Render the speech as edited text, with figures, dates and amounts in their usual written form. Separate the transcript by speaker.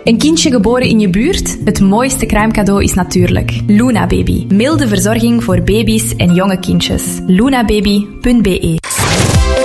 Speaker 1: Een kindje geboren in je buurt? Het mooiste kraamcadeau is natuurlijk Luna Baby. Milde verzorging voor baby's en jonge kindjes. lunababy.be